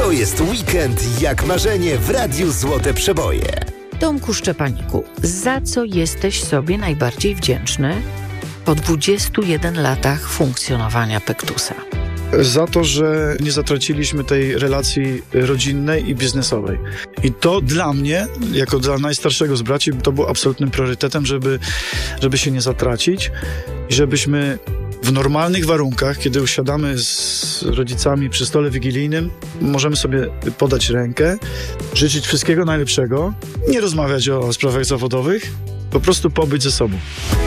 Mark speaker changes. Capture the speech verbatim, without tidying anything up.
Speaker 1: To jest weekend jak marzenie w Radiu Złote Przeboje.
Speaker 2: Tomku Szczepaniku, za co jesteś sobie najbardziej wdzięczny po dwudziestu jeden latach funkcjonowania Pektusa?
Speaker 3: Za to, że nie zatraciliśmy tej relacji rodzinnej i biznesowej. I to dla mnie, jako dla najstarszego z braci, to było absolutnym priorytetem, żeby, żeby się nie zatracić i żebyśmy w normalnych warunkach, kiedy usiadamy z rodzicami przy stole wigilijnym, możemy sobie podać rękę, życzyć wszystkiego najlepszego, nie rozmawiać o sprawach zawodowych, po prostu pobyć ze sobą.